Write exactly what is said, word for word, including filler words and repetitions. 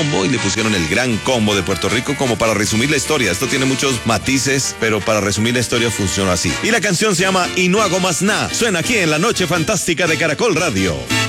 y le pusieron el gran combo de Puerto Rico como para resumir la historia. Esto tiene muchos matices, pero para resumir la historia funcionó así. Y la canción se llama Y no hago más nada. Suena aquí en la Noche Fantástica de Caracol Radio.